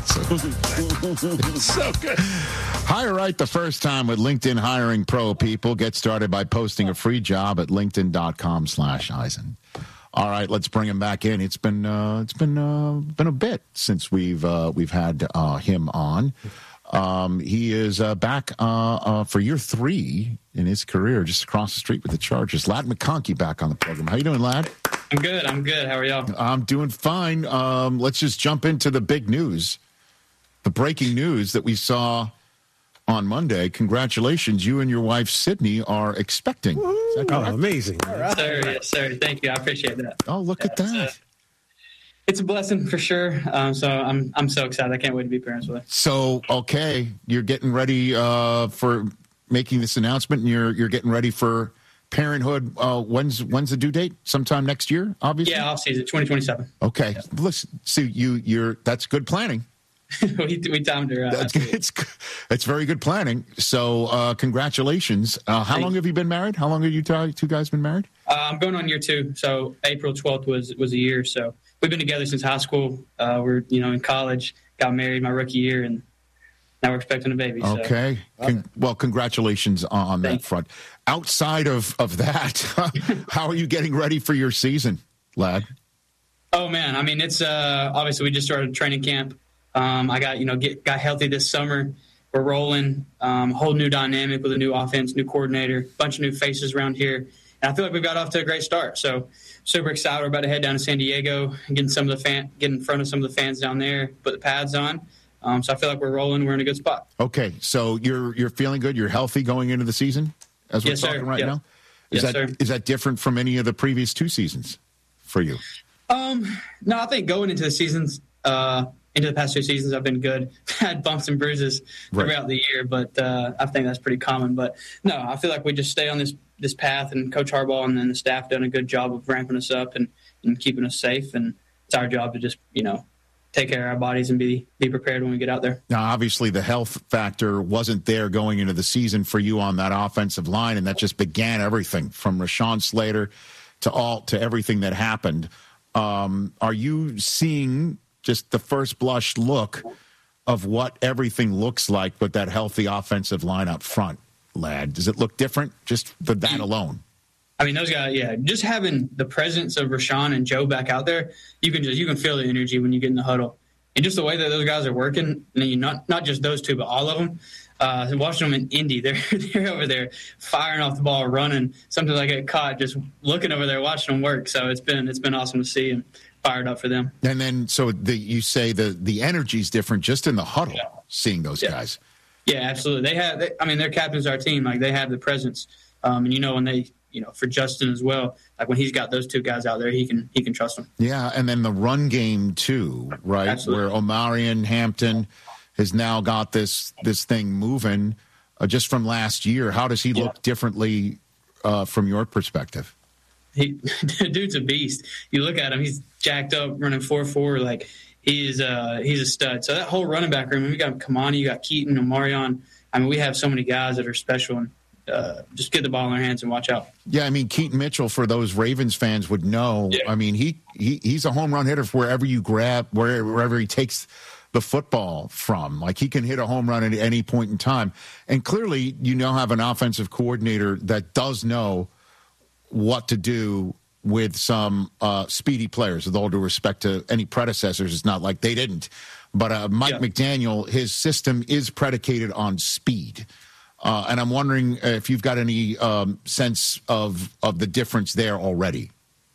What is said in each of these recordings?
It's so good. Hire right the first time with LinkedIn Hiring Pro, people. Get started by posting a free job at linkedin.com/Eisen. All right, let's bring him back in. It's been a bit since we've had him on. He is back for year 3 in his career, just across the street with the Chargers. Ladd McConkey back on the program. How you doing, Ladd? I'm good. How are y'all? I'm doing fine. Let's just jump into the big news, the breaking news that we saw on Monday. Congratulations, you and your wife Sydney are expecting. Oh, amazing! Right. Yes, sir. Thank you. I appreciate that. Oh, look at that. It's a blessing for sure. So I'm so excited. I can't wait to be parents with her. So, okay, you're getting ready for making this announcement, and you're getting ready for parenthood. When's the due date? Sometime next year, obviously. Yeah, off season 2027. Okay, yeah. Listen, see, you're that's good planning. we timed her. It's very good planning. So, congratulations. How long have you been married? How long have you two guys been married? I'm going on year 2. So April 12th was a year. So we've been together since high school. We're in college, got married my rookie year, and now we're expecting a baby. Okay. So. Well, congratulations on that front. Outside of that, how are you getting ready for your season, Ladd? Oh man, I mean it's obviously we just started training camp. I got healthy this summer. We're rolling, whole new dynamic with a new offense, new coordinator, bunch of new faces around here. And I feel like we've got off to a great start. So super excited. We're about to head down to San Diego and get in front of some of the fans down there, put the pads on. So I feel like we're rolling. We're in a good spot. Okay. So you're feeling good. You're healthy going into the season as we're talking right now? Is that different from any of the previous 2 seasons for you? No, I think going into the seasons, into the past 2 seasons, I've been good. Had bumps and bruises throughout the year, but I think that's pretty common. But no, I feel like we just stay on this path, and Coach Harbaugh and then the staff done a good job of ramping us up and keeping us safe. And it's our job to just take care of our bodies and be prepared when we get out there. Now, obviously, the health factor wasn't there going into the season for you on that offensive line, and that just began everything from Rashawn Slater to everything that happened. Are you seeing just the first blush look of what everything looks like with that healthy offensive line up front, Ladd? Does it look different just for that alone? I mean, those guys, just having the presence of Rashawn and Joe back out there, you can feel the energy when you get in the huddle. And just the way that those guys are working, and not just those 2, but all of them. Watching them in Indy, they're over there firing off the ball, running. Sometimes I get caught just looking over there, watching them work. So it's been awesome to see and fired up for them. And then, so you say the energy's different just in the huddle, seeing those guys. Yeah, absolutely. Their captains of our team. Like, they have the presence. And when they, for Justin as well, like when he's got those 2 guys out there, he can trust them. Yeah, and then the run game too, right? Absolutely. Where Omarion Hampton has now got this thing moving just from last year. How does he look differently from your perspective? Dude's a beast. You look at him; he's jacked up, running 4.4. Like he's a stud. So that whole running back room, we got Kamani, you got Keaton, Omarion. I mean, we have so many guys that are special, and just get the ball in their hands and watch out. Yeah, I mean, Keaton Mitchell, for those Ravens fans would know. Yeah. I mean, he's a home run hitter wherever you grab, wherever he takes the football from. Like, he can hit a home run at any point in time. And clearly, you now have an offensive coordinator that does know what to do with some speedy players. With all due respect to any predecessors, it's not like they didn't. But Mike McDaniel, his system is predicated on speed. And I'm wondering if you've got any sense of the difference there already.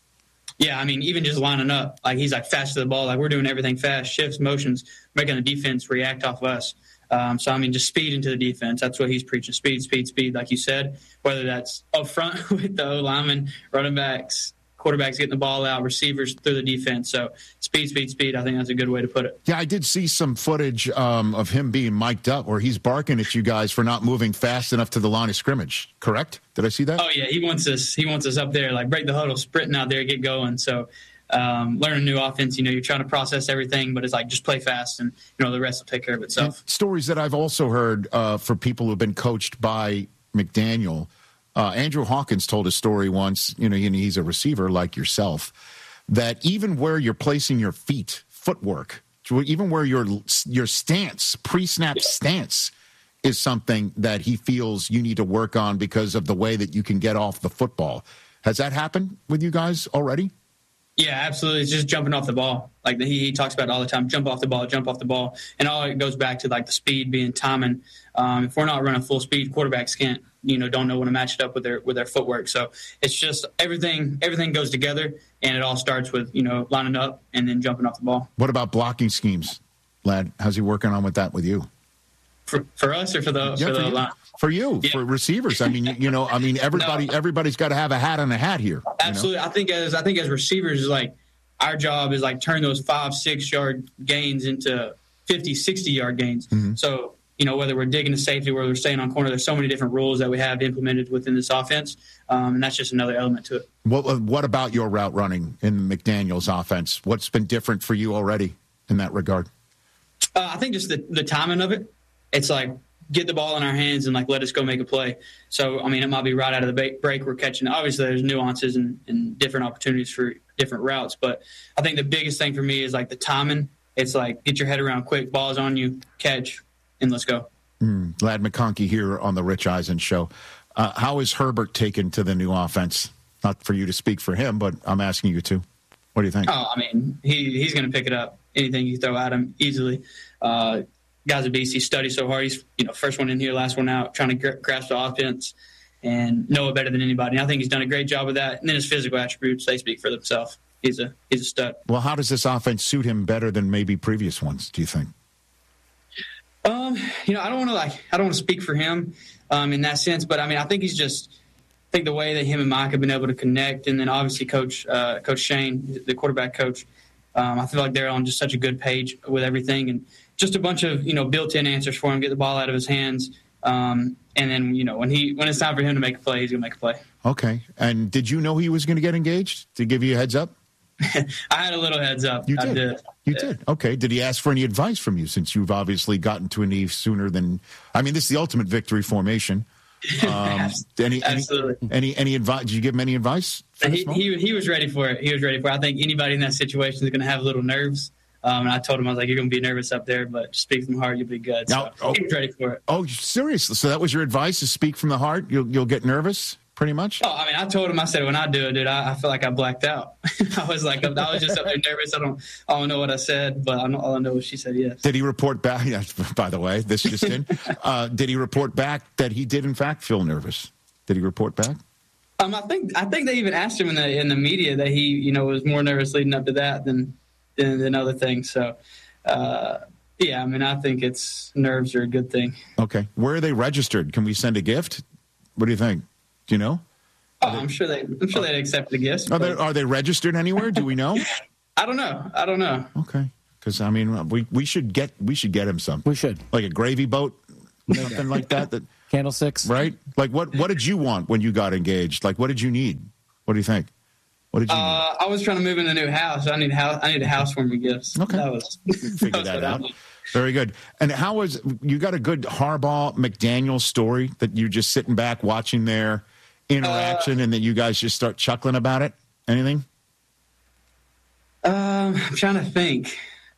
Yeah, I mean, even just lining up, like he's like fast to the ball, like we're doing everything fast, shifts, motions, making the defense react off of us. So, I mean, just speed into the defense. That's what he's preaching. Speed, speed, speed, like you said, whether that's up front with the O-linemen, running backs, quarterbacks getting the ball out, receivers through the defense. So speed, speed, speed, I think that's a good way to put it. Yeah, I did see some footage of him being mic'd up where he's barking at you guys for not moving fast enough to the line of scrimmage. Correct? Did I see that? Oh, yeah, he wants us up there, like break the huddle, sprinting out there, get going. So learn a new offense, you're trying to process everything, but it's like just play fast and, the rest will take care of itself. And stories that I've also heard for people who have been coached by McDaniel, Andrew Hawkins told a story once, he's a receiver like yourself, that even where you're placing your feet, footwork, even where your stance, pre-snap stance, is something that he feels you need to work on because of the way that you can get off the football. Has that happened with you guys already? Yeah, absolutely. It's just jumping off the ball. Like he talks about it all the time, jump off the ball. And all it goes back to like the speed being timing. If we're not running full speed, quarterbacks don't know when to match it up with their footwork. So it's just everything goes together, and it all starts with, lining up and then jumping off the ball. What about blocking schemes, Lad? How's he working on with that with you? For us or for the line? For you, for receivers. I mean, everybody's got to have a hat on a hat here. Absolutely. I think as receivers, like our job is like turn those 5-6 yard gains into 50-60 yard gains. Mm-hmm. So, whether we're digging to safety, whether we're staying on corner, there's so many different rules that we have implemented within this offense, and that's just another element to it. What about your route running in McDaniel's offense? What's been different for you already in that regard? I think just the timing of it. It's like get the ball in our hands and like let us go make a play. So, I mean, it might be right out of the break we're catching. Obviously, there's nuances and different opportunities for different routes. But I think the biggest thing for me is like the timing. It's like get your head around quick, ball's on you, catch, and let's go. Lad McConkey here on the Rich Eisen Show. How is Herbert taken to the new offense? Not for you to speak for him, but I'm asking you to. What do you think? Oh, I mean, he's going to pick it up. Anything you throw at him easily. Guys at BC study so hard. He's first one in here, last one out, trying to grasp the offense and know it better than anybody. And I think he's done a great job with that. And then his physical attributes, they speak for themselves. He's a stud. Well, how does this offense suit him better than maybe previous ones, do you think? I don't want to speak for him in that sense, but I mean, I think the way that him and Mike have been able to connect, and then obviously Coach Shane, the quarterback coach, I feel like they're on just such a good page with everything, and just a bunch of built-in answers for him, get the ball out of his hands, and then when it's time for him to make a play, he's gonna make a play. Okay. And did you know he was going to get engaged? To give you a heads up? I had a little heads up. You did. You did. Okay. Did he ask for any advice from you, since you've obviously gotten to an Eve sooner than? I mean, this is the ultimate victory formation. Absolutely. Any advice? Did you give him any advice? He was ready for it. I think anybody in that situation is going to have a little nerves. And I told him, I was like, you're going to be nervous up there, but speak from the heart, you'll be good. So he was ready for it. Oh, seriously? So that was your advice, is speak from the heart? You'll get nervous, pretty much? Oh, I mean, I told him, I said, when I do it, dude, I feel like I blacked out. I was just up there nervous. I don't know what I said, but all I know is she said yes. Did he report back? By the way, this just in. Did he report back that he did, in fact, feel nervous? Did he report back? I think they even asked him in the media that he, was more nervous leading up to that than other things. So, yeah, I mean, I think nerves are a good thing. Okay. Where are they registered? Can we send a gift? What do you think? Do you know? Oh, I'm sure they'd accept the gifts. Are they registered anywhere? Do we know? I don't know. Okay. Because, I mean, we should get him some. We should. Like a gravy boat, something like that. Candlesticks. Right? Like, what did you want when you got engaged? Like, what did you need? What do you think? What did you need? I was trying to move in a new house. I need a housewarming gifts. Okay. Figure that out. Very good. And you got a good Harbaugh McDaniel story that you're just sitting back watching their interaction and that you guys just start chuckling about it? Anything? I'm trying to think.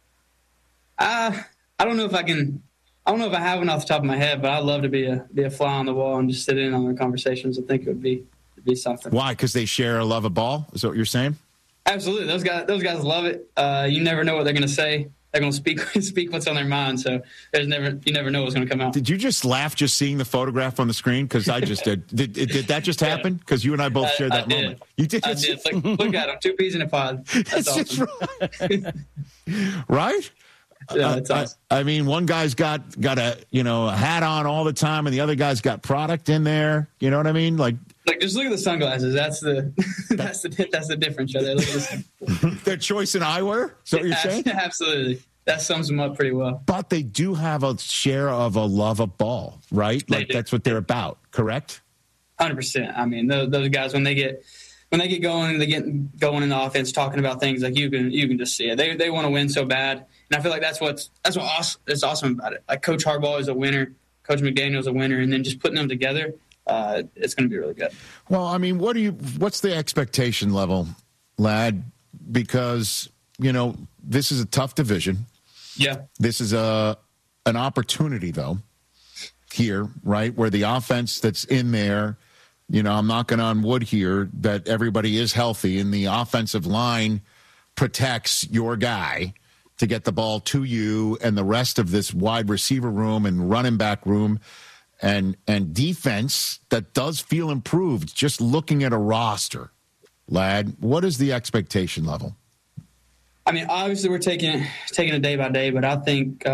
I don't know if I have one off the top of my head, but I'd love to be a fly on the wall and just sit in on their conversations. I think it would be something. Why? Because they share a love of ball? Is that what you're saying? Absolutely. Those guys love it. You never know what they're going to say. They're going to speak what's on their mind. So you never know what's going to come out. Did you just laugh just seeing the photograph on the screen? Because I just did. Did that just happen? Because you and I both shared that moment. You did. I did. Look at them. 2 peas in a pod. That's awesome. Right? Yeah, that's awesome. I mean, one guy's got a hat on all the time, and the other guy's got product in there. You know what I mean? Like just look at the sunglasses. That's the difference right there. Look at their choice in eyewear. Is that what you're saying? Absolutely. That sums them up pretty well. But they do have a share of a love of ball, right? Like that's what they're about. Correct? 100%. I mean, those guys when they get going, they get going in the offense, talking about things like you can just see it. They want to win so bad, and I feel like that's what's awesome about it. Like Coach Harbaugh is a winner, Coach McDaniel is a winner, and then just putting them together, it's going to be really good. Well, I mean, what's the expectation level, Lad? Because this is a tough division. Yeah. This is an opportunity, though, here, right, where the offense that's in there, I'm knocking on wood here that everybody is healthy, and the offensive line protects your guy to get the ball to you and the rest of this wide receiver room and running back room and defense that does feel improved. Just looking at a roster, Lad, what is the expectation level? I mean, obviously we're taking it day by day, but I think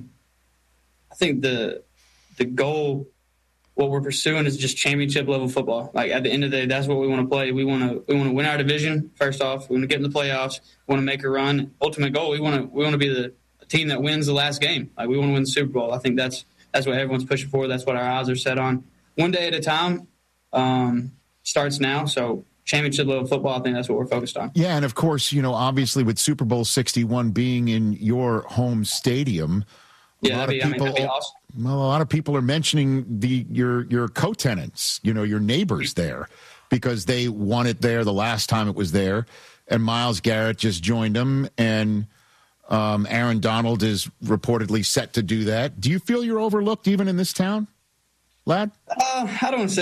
the goal, what we're pursuing, is just championship level football. Like, at the end of the day, that's what we want to play. We want to win our division. First off, we want to get in the playoffs. We want to make a run. Ultimate goal, we want to be the team that wins the last game. Like, we want to win the Super Bowl. I think that's what everyone's pushing for. That's what our eyes are set on. One day at a time. Starts now. So championship level football, I think that's what we're focused on. Yeah, and of course, obviously with Super Bowl 61 being in your home stadium. Yeah, that'd be awesome. Well, a lot of people are mentioning your co-tenants, your neighbors there, because they won it there the last time it was there, and Myles Garrett just joined them, and Aaron Donald is reportedly set to do that. Do you feel you're overlooked even in this town, Lad? I don't want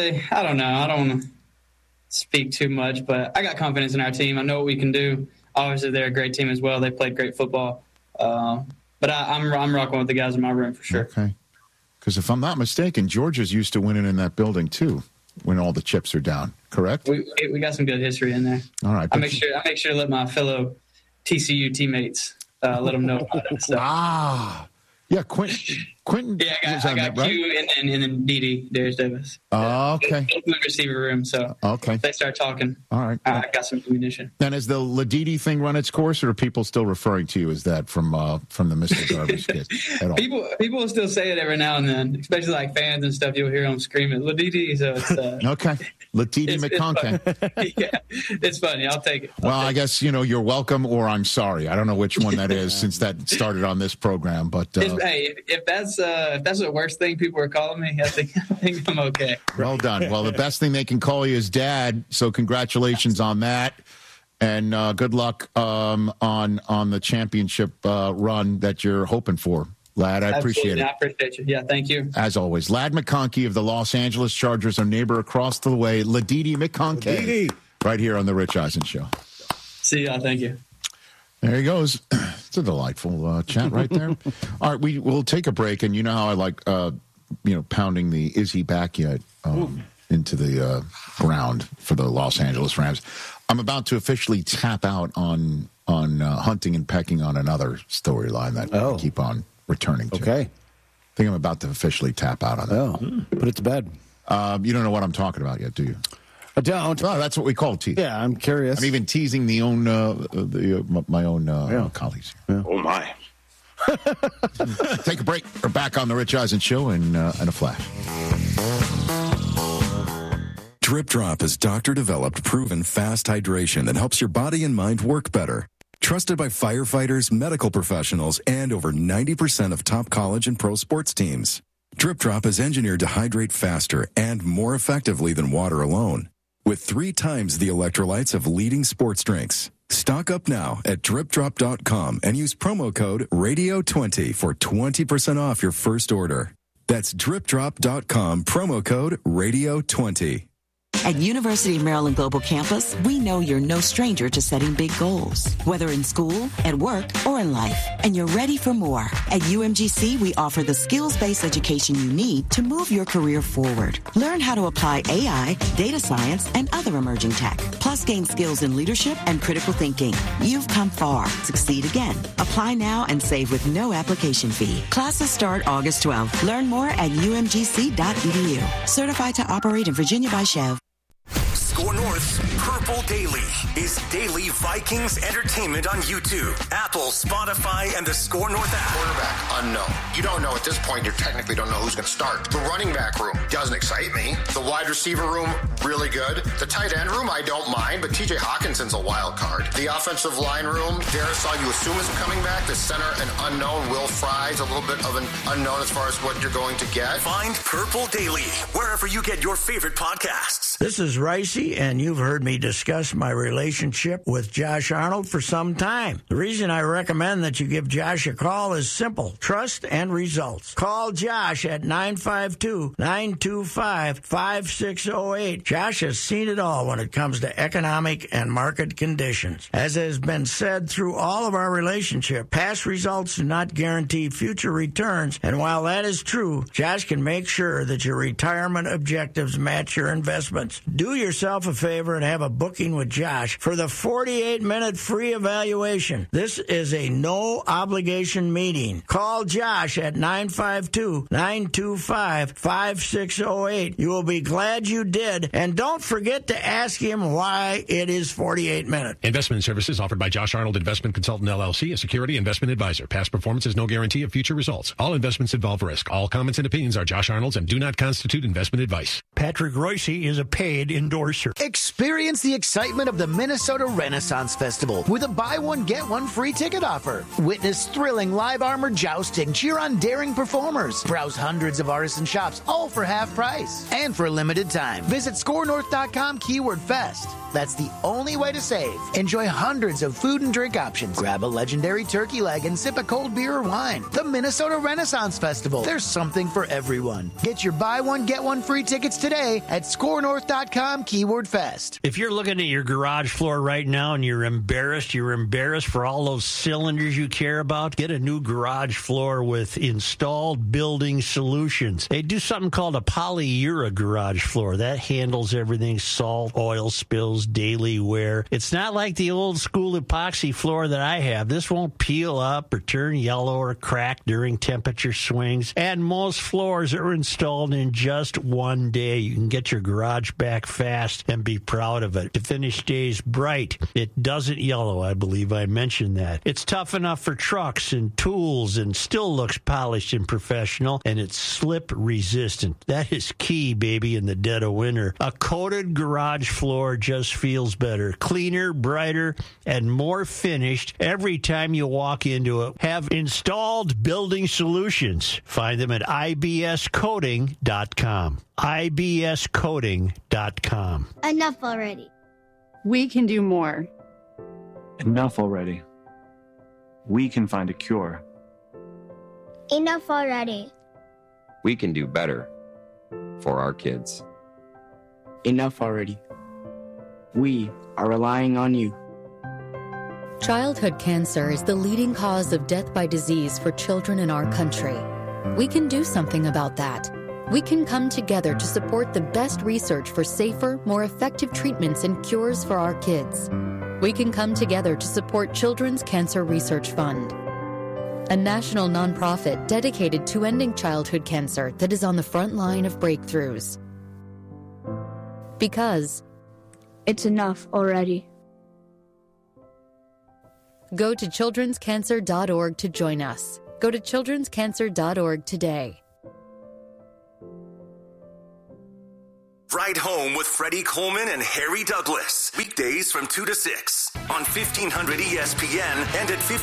to speak too much, but I got confidence in our team. I know what we can do. Obviously, they're a great team as well. They played great football. But I'm rocking with the guys in my room for sure. Okay. Because if I'm not mistaken, Georgia's used to winning in that building too, when all the chips are down. Correct? We got some good history in there. All right. I make sure to let my fellow TCU teammates let them know about it. So. Yeah, Quentin. Yeah, I got right? Q and then DD, Darius Davis. Okay. In the receiver room, so okay. They start talking. All right. I got some ammunition. And has the Ladidi thing run its course, or are people still referring to you as that from the Mr. Garbage kid at all? People will still say it every now and then, especially like fans and stuff. You'll hear them screaming Ladidi. So it's okay. Ladidi McConkey. Yeah, it's funny. I'll take it. I guess you're welcome, or I'm sorry. I don't know which one that is since that started on this program. But hey, if that's the worst thing people are calling me, I think I'm okay. Well done. Well, the best thing they can call you is Dad. So congratulations on that, and good luck on the championship run that you're hoping for, Lad. I appreciate it. I appreciate you. Yeah, thank you. As always, Lad McConkey of the Los Angeles Chargers, our neighbor across the way, Ladidi McConkey, right here on the Rich Eisen Show. See y'all. Thank you. There he goes. It's a delightful chat right there. All right, we'll take a break, and you know how I like, pounding the "Is he back yet?" into the ground for the Los Angeles Rams. I'm about to officially tap out on hunting and pecking on another storyline that I keep on returning to. Okay. I think I'm about to officially tap out on that. Put it to bed. You don't know what I'm talking about yet, do you? I don't. Oh, that's what we call teasing. Yeah, I'm curious. I'm even teasing my own colleagues. Yeah. Oh, my. Take a break. We're back on the Rich Eisen Show in a flash. Drip Drop is doctor-developed, proven fast hydration that helps your body and mind work better. Trusted by firefighters, medical professionals, and over 90% of top college and pro sports teams. Drip Drop is engineered to hydrate faster and more effectively than water alone, with 3 times the electrolytes of leading sports drinks. Stock up now at dripdrop.com and use promo code RADIO20 for 20% off your first order. That's dripdrop.com, promo code RADIO20. At University of Maryland Global Campus, we know you're no stranger to setting big goals, whether in school, at work, or in life, and you're ready for more. At UMGC, we offer the skills-based education you need to move your career forward. Learn how to apply AI, data science, and other emerging tech, plus gain skills in leadership and critical thinking. You've come far. Succeed again. Apply now and save with no application fee. Classes start August 12th. Learn more at umgc.edu. Certified to operate in Virginia by Chev. Score North's Purple Daily is daily Vikings entertainment on YouTube, Apple, Spotify, and the Score North app. Quarterback, unknown. You don't know at this point. You technically don't know who's going to start. The running back room doesn't excite me. The wide receiver room, really good. The tight end room, I don't mind, but TJ Hawkinson's a wild card. The offensive line room, Darisaw, you assume is coming back. The center, an unknown. Will Fry's a little bit of an unknown as far as what you're going to get. Find Purple Daily wherever you get your favorite podcasts. This is Ricey, and you've heard me discuss discussed my relationship with Josh Arnold for some time. The reason I recommend that you give Josh a call is simple: trust and results. Call Josh at 952-925-5608. Josh has seen it all when it comes to economic and market conditions. As has been said through all of our relationship, past results do not guarantee future returns, and while that is true, Josh can make sure that your retirement objectives match your investments. Do yourself a favor and have a booking with Josh for the 48-minute free evaluation. This is a no-obligation meeting. Call Josh at 952-925-5608. You will be glad you did, and don't forget to ask him why it is 48 minutes. Investment services offered by Josh Arnold Investment Consultant LLC, a security investment advisor. Past performance is no guarantee of future results. All investments involve risk. All comments and opinions are Josh Arnold's and do not constitute investment advice. Patrick Royce is a paid endorser. Experience the excitement of the Minnesota Renaissance Festival with a buy one, get one free ticket offer. Witness thrilling live armored jousting, cheer on daring performers, browse hundreds of artisan shops, all for half price. And for a limited time, visit scorenorth.com keyword fest. That's the only way to save. Enjoy hundreds of food and drink options. Grab a legendary turkey leg and sip a cold beer or wine. The Minnesota Renaissance Festival. There's something for everyone. Get your buy one, get one free tickets today at scorenorth.com keyword fest. If you're looking at your garage floor right now and you're embarrassed for all those cylinders you care about, get a new garage floor with Installed Building Solutions. They do something called a polyura garage floor. That handles everything: salt, oil spills, daily wear. It's not like the old school epoxy floor that I have. This won't peel up or turn yellow or crack during temperature swings. And most floors are installed in just one day. You can get your garage back fast and be proud of it. The finish stays bright. It doesn't yellow. I believe I mentioned that. It's tough enough for trucks and tools and still looks polished and professional, and it's slip resistant. That is key, baby, in the dead of winter. A coated garage floor just feels better, cleaner, brighter, and more finished every time you walk into it. Have Installed Building Solutions. Find them at ibscoating.com. ibscoating.com. Enough already. We can do more. Enough already. We can find a cure. Enough already. We can do better for our kids. Enough already. We are relying on you. Childhood cancer is the leading cause of death by disease for children in our country. We can do something about that. We can come together to support the best research for safer, more effective treatments and cures for our kids. We can come together to support Children's Cancer Research Fund, a national nonprofit dedicated to ending childhood cancer that is on the front line of breakthroughs. Because it's enough already. Go to childrenscancer.org to join us. Go to childrenscancer.org today. Ride Home with Freddie Coleman and Harry Douglas. Weekdays from 2 to 6 on 1500 ESPN and at